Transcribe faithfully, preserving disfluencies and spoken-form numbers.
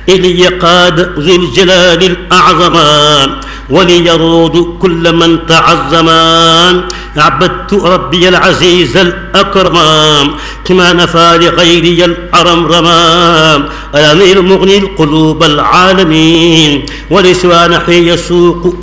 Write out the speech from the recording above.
إلي قاد ذي الجلال الأعظم وليرود كل من تعظما. عبدت ربي العزيز الأكرم كما نفى لغيري الأرمرما. ألاني المغني القلوب العالمين ولسوى نحي يسوق